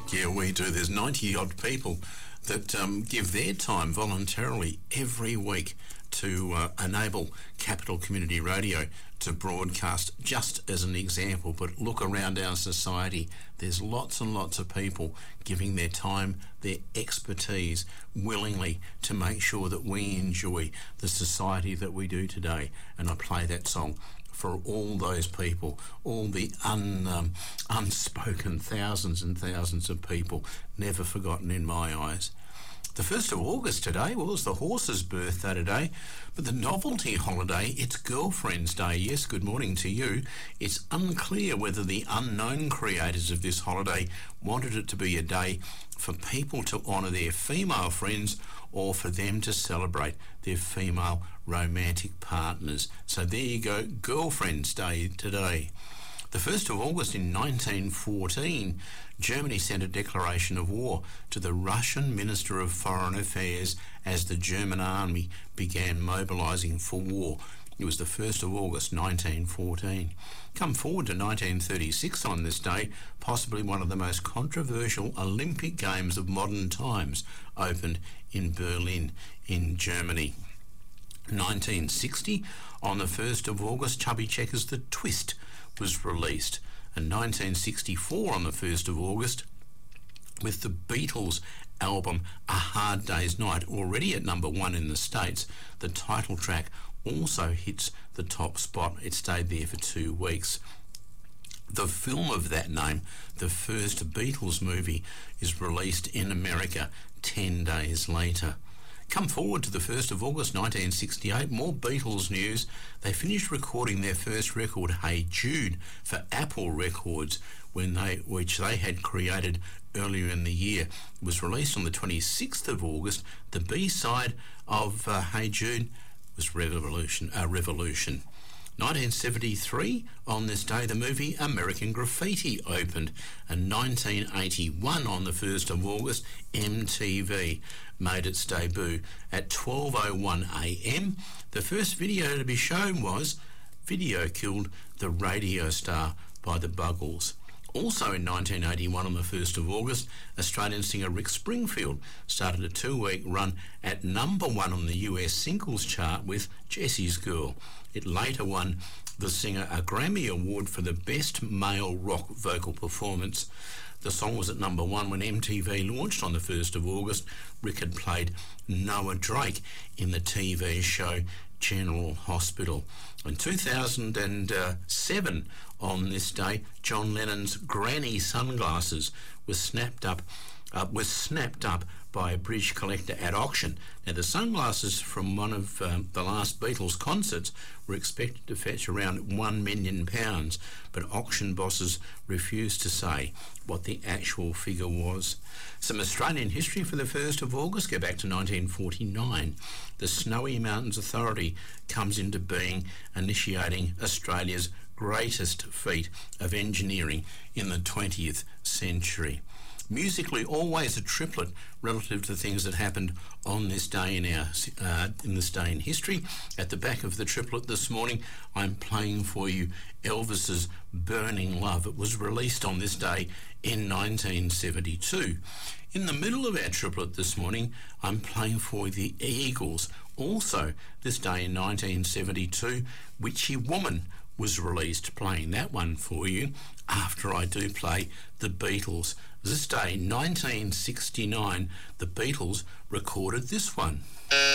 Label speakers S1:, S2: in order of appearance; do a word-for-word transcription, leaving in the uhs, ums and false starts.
S1: Yeah, we do. There's ninety odd people that um, give their time voluntarily every week to uh, enable Capital Community Radio to broadcast, just as an example. But look around our society, there's lots and lots of people giving their time, their expertise willingly to make sure that we enjoy the society that we do today. And I play that song for all those people, all the un, um, unspoken thousands and thousands of people, never forgotten in my eyes. The first of August today, well, it's the horse's birthday today, but the novelty holiday, it's Girlfriend's Day. Yes, good morning to you. It's unclear whether the unknown creators of this holiday wanted it to be a day for people to honour their female friends or for them to celebrate their female romantic partners. So there you go, Girlfriend's Day today. The first of August in nineteen fourteen, Germany sent a declaration of war to the Russian Minister of Foreign Affairs as the German army began mobilising for war. It was the first of August nineteen fourteen. Come forward to nineteen thirty-six on this day, possibly one of the most controversial Olympic Games of modern times opened in Berlin in Germany. nineteen sixty, on the first of August, Chubby Checker's The Twist was released. And nineteen sixty-four, on the first of August, with the Beatles album A Hard Day's Night already at number one in the States, the title track also hits the top spot. It stayed there for two weeks. The film of that name, the first Beatles movie, is released in America ten days later. Come forward to the first of August nineteen sixty-eight, more Beatles news. They finished recording their first record, Hey Jude, for Apple Records, when they, which they had created earlier in the year. It was released on the twenty-sixth of August. The B-side of uh, Hey Jude was Revolution. Uh, Revolution. nineteen seventy-three, on this day, the movie American Graffiti opened. And nineteen eighty-one, on the first of August, M T V made its debut at twelve oh one a m. The first video to be shown was Video Killed the Radio Star by the Buggles. Also in nineteen eighty-one, on the first of August, Australian singer Rick Springfield started a two-week run at number one on the U S singles chart with Jessie's Girl. It later won the singer a Grammy Award for the Best Male Rock Vocal Performance. The song was at number one when M T V launched on the first of August. Rick had played Noah Drake in the T V show General Hospital. In two thousand seven, on this day, John Lennon's granny sunglasses were snapped up, uh, was snapped up by a British collector at auction. Now, the sunglasses from one of um, the last Beatles concerts were expected to fetch around one million pounds, but auction bosses refused to say what the actual figure was. Some Australian history for the first of August, go back to nineteen forty-nine. The Snowy Mountains Authority comes into being, initiating Australia's greatest feat of engineering in the twentieth century. Musically, always a triplet relative to things that happened on this day in our uh, in this day in history. At the back of the triplet this morning, I'm playing for you Elvis's Burning Love. It was released on this day in nineteen seventy-two. In the middle of our triplet this morning, I'm playing for the Eagles. Also, this day in nineteen seventy-two, Witchy Woman was released, playing that one for you after I do play the Beatles. This day, nineteen sixty-nine, the Beatles recorded this one.